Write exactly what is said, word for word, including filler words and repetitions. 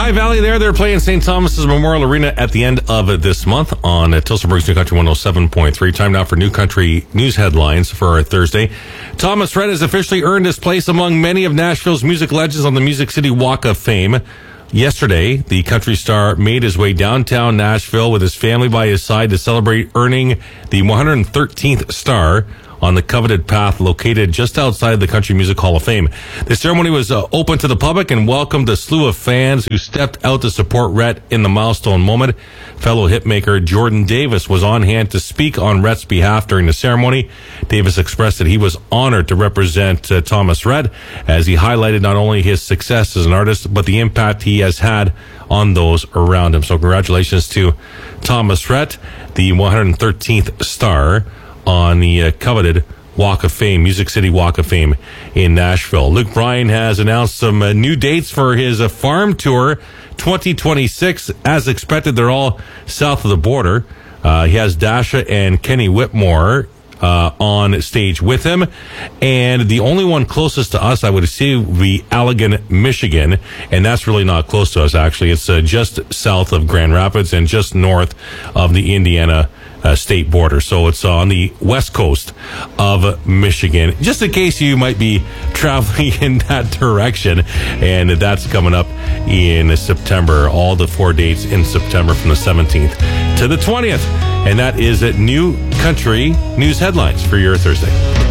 High Valley there. They're playing Saint Thomas's Memorial Arena at the end of this month on uh, Tilsonburg's New Country one oh seven point three. Time now for New Country news headlines for our Thursday. Thomas Rhett has officially earned his place among many of Nashville's music legends on the Music City Walk of Fame. Yesterday, the country star made his way downtown Nashville with his family by his side to celebrate earning the one hundred thirteenth star on the coveted path located just outside the Country Music Hall of Fame. The ceremony was uh, open to the public and welcomed a slew of fans who stepped out to support Rhett in the milestone moment. Fellow hitmaker Jordan Davis was on hand to speak on Rhett's behalf during the ceremony. Davis expressed that he was honored to represent uh, Thomas Rhett as he highlighted not only his success as an artist, but the impact he has had on those around him. So congratulations to Thomas Rhett, the one hundred thirteenth star on the uh, coveted Walk of Fame, Music City Walk of Fame in Nashville. Luke Bryan has announced some uh, new dates for his uh, farm tour twenty twenty-six. As expected, they're all south of the border. Uh, he has Dasha and Kenny Whitmore uh, on stage with him. And the only one closest to us, I would say, would be Allegan, Michigan. And that's really not close to us, actually. It's uh, just south of Grand Rapids and just north of the Indiana Uh, state border. So it's on the west coast of Michigan, just in case you might be traveling in that direction. And that's coming up in September. All the four dates in September from the seventeenth to the twentieth. And that is at New Country News Headlines for your Thursday.